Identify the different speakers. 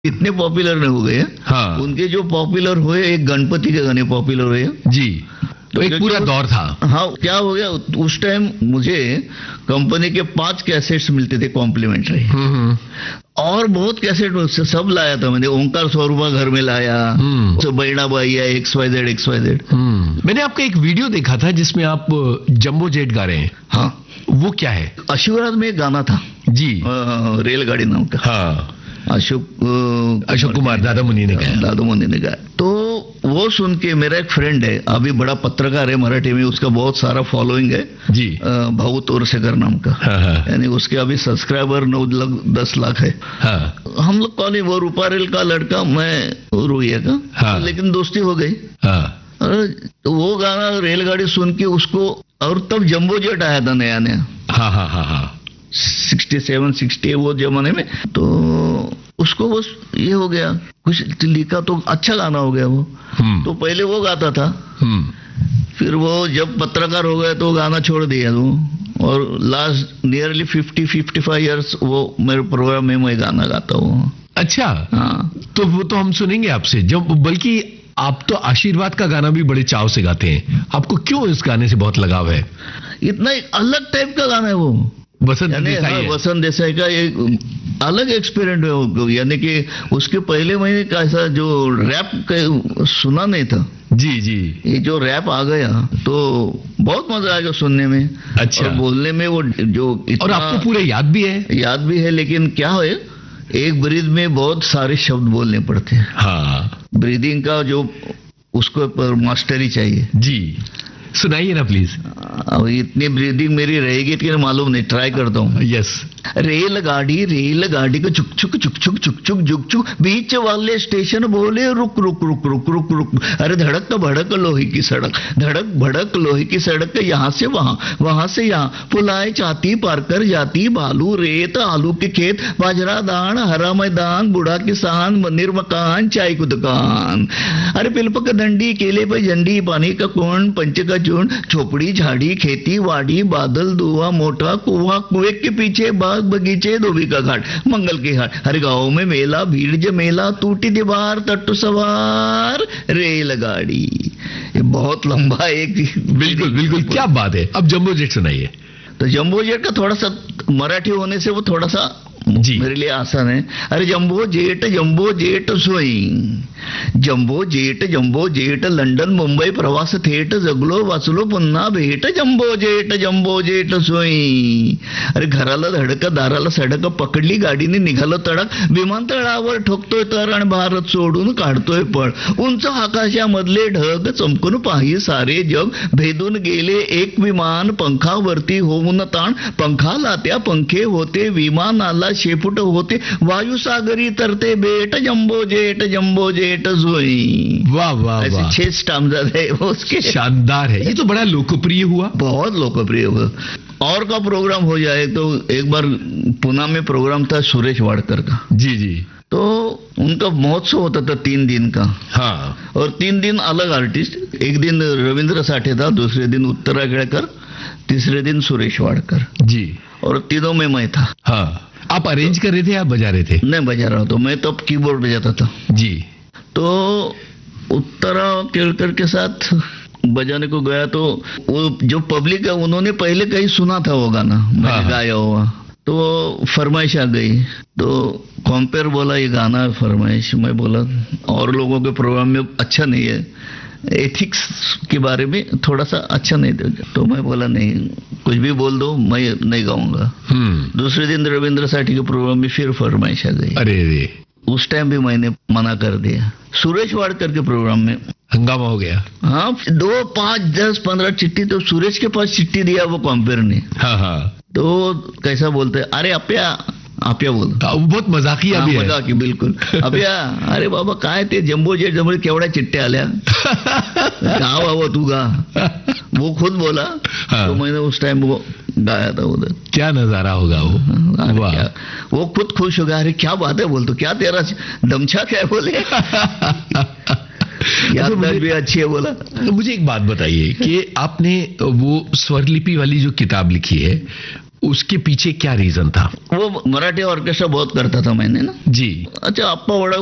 Speaker 1: इतने पॉपुलर नहीं हो गए।
Speaker 2: हाँ।
Speaker 1: उनके जो पॉपुलर हुए, एक गणपति के गाने पॉपुलर हुए
Speaker 2: जी, तो एक पूरा दौर था।
Speaker 1: हाँ, क्या हो गया उस टाइम, मुझे कंपनी के 5 कैसेट्स मिलते थे कॉम्प्लीमेंट्री, और बहुत कैसेट उससे सब लाया था मैंने। ओंकार स्वरूपा घर में लाया, बहना बाई या XYZ।
Speaker 2: मैंने आपका एक वीडियो देखा था जिसमें आप जंबो जेट गा रहे हैं।
Speaker 1: हाँ,
Speaker 2: वो क्या है?
Speaker 1: आशीर्वाद में एक गाना था
Speaker 2: जी,
Speaker 1: रेलगाड़ी नाम का।
Speaker 2: हाँ,
Speaker 1: अशोक
Speaker 2: कुमार दादा मुनि ने
Speaker 1: गाया। तो वो सुन के, मेरा एक फ्रेंड है अभी बड़ा पत्रकार है मराठी में, उसका बहुत सारा फॉलोइंग है जी, भाऊ तोरसेकर नाम का। यानी उसके अभी सब्सक्राइबर 9-10 लाख है। हम लोग कॉलेज, वो रूपारेल का लड़का, मैं रोहिया का, लेकिन दोस्ती हो गई। तो वो गाना रेलगाड़ी सुन के उसको, और तब जंबो जेट आया था नया नया, 67, 68 वो जमाने में। तो उसको बस ये हो गया, कुछ लिखा तो अच्छा गाना हो गया वो। तो पहले वो गाता था, फिर वो जब पत्रकार हो गया तो गाना छोड़ दिया वो, और लास्ट नियरली 50-55 इयर्स वो मेरे प्रोग्राम में मैं गाना गाता हूँ।
Speaker 2: अच्छा, हाँ, तो वो तो हम सुनेंगे आपसे। जब बल्कि आप तो आशीर्वाद का गाना भी बड़े चाव से गाते हैं, आपको क्यों इस गाने से बहुत लगाव है?
Speaker 1: इतना अलग टाइप का गाना है वो, वसंत देसाई का एक अलग एक्सपीरियंस है वो। यानी कि उसके पहले मैंने कैसा जो रैप सुना नहीं था। जी जी, ये जो रैप आ गया तो बहुत मजा आएगा सुनने में। अच्छा, और बोलने में वो जो
Speaker 2: और आपको पूरे याद भी है,
Speaker 1: लेकिन क्या है, एक ब्रीथ में बहुत सारे शब्द बोलने पड़ते हैं। हाँ, ब्रीदिंग का जो उसको मास्टरी चाहिए। जी,
Speaker 2: सुनाइए ना प्लीज।
Speaker 1: अब इतनी ब्रीदिंग मेरी रहेगी कि मालूम नहीं, ट्राई करता हूँ।
Speaker 2: यस।
Speaker 1: रेलगाड़ी को चुक चुक चुक चुक चुक चुक झुक चुक, बीच वाले स्टेशन बोले रुक रुक रुक रुक रुक रुक। अरे धड़क भड़क लोहे की सड़क, धड़क भड़क लोहे की सड़क, यहाँ से वहां, वहां से यहाँ, पुलाए चाहती पार कर जाती, बालू रेत आलू के खेत, बाजरा दान हरा मैदान, बूढ़ा किसान मंदिर मकान चाय की दुकान। अरे पिलपक दंडी केले पे झंडी, पानी का कौन पंच का चून, झोपड़ी झाड़ी खेती वाड़ी, बादल दुआ मोटा कुआ, कुएं के पीछे बाग बगीचे, धोबी का घाट, मंगल के हाट, हर गांव में मेला भीड़ जमेला, टूटी दीवार तट्टू सवार रेलगाड़ी। ये बहुत लंबा एक।
Speaker 2: बिल्कुल बिल्कुल, क्या बात है। अब जंबो जेट सुनाइए।
Speaker 1: तो जंबो जेट का थोड़ा सा मराठी होने से वो थोड़ा सा जी मेरे लिए आसान है। अरे जंबो जेट सोई, जंबो जेट लंडन मुंबई प्रवास थेट, जगलो वाचलो पुन्हा भेट, जंबो जेट सोई। अरे घराला धडक दाराला सडक, पकडली गाडीने निघालो तडक, विमानतळावर ठोकतोय तर आणि भारत सोडून काढतोय पळ, उंच आकाशामधले ढग चमकून पाही सारे जग, भेदून गेले एक विमान पंखावरती होऊन ताण, पंखाला त्या पंखे होते, विमानाला शेपूट होते, वायुसागरी तरते बेट, जंबो जेट जोई।
Speaker 2: वाह वाह वाह,
Speaker 1: 6 स्टाम्स है उसके,
Speaker 2: शानदार है। ये तो बड़ा लोकप्रिय हुआ,
Speaker 1: बहुत लोकप्रिय हुआ। और का प्रोग्राम हो जाए तो एक बार पुणे में प्रोग्राम था सुरेश वाडकर का।
Speaker 2: जी जी,
Speaker 1: तो उनका महोत्सव होता था 3 दिन का। हाँ, और 3 दिन अलग आर्टिस्ट, एक दिन रविंद्र साठे था, दूसरे दिन उत्तरा केळकर, तीसरे दिन सुरेश वाडकर जी, और तीनों में मैं था। हाँ,
Speaker 2: आप अरेंज कर रहे थे या बजा रहे थे?
Speaker 1: नहीं, बजा रहा तो मैं तब कीबोर्ड बजाता था जी। तो उत्तरा केळकर के साथ बजाने को गया तो वो जो पब्लिक है उन्होंने पहले कहीं सुना था वो गाना मैंने गाया हुआ, तो फरमाइश आ गई। तो कॉम्पेयर बोला ये गाना फरमाइश, मैं बोला और लोगों के प्रोग्राम में अच्छा नहीं है, एथिक्स के बारे में थोड़ा सा अच्छा नहीं देगा। तो मैं बोला नहीं, कुछ भी बोल दो, मैं नहीं गाऊंगा। दूसरे दिन रविंद्र साठी के प्रोग्राम में फिर फरमाइश आ गई।
Speaker 2: अरे,
Speaker 1: उस टाइम भी मैंने मना कर दिया। सुरेश वाडकर के प्रोग्राम में
Speaker 2: हंगामा हो गया।
Speaker 1: हाँ, 2, 5, 10, 15 चिट्ठी, तो सुरेश के पास चिट्ठी दिया वो कॉम्पेयर ने।
Speaker 2: हाँ हाँ,
Speaker 1: तो कैसा बोलते, अरे आप्या बोल,
Speaker 2: बहुत मजाकिया भी है।
Speaker 1: मजाकी बिलकुल। आप्या, अरे बाबा काय ते जंबो जेट जंबो केवढ्या चिट्ट्या आल्या, गा बाबा तू गा, वो खुद बोला। तो मैंने उस टाइम वो गाया था उधर।
Speaker 2: क्या नजारा होगा वो। वाह,
Speaker 1: वो खुद खुश हो गया, अरे क्या बात है बोल, तो क्या तेरा दमछा क्या बोले। याददाश्त भी अच्छी है बोला।
Speaker 2: मुझे एक बात बताइए कि आपने वो स्वरलिपि वाली जो किताब लिखी है, उसके पीछे क्या रीजन था?
Speaker 1: वो मराठी ऑर्केस्ट्रा बहुत करता था मैंने ना
Speaker 2: जी।
Speaker 1: अच्छा, अप्पा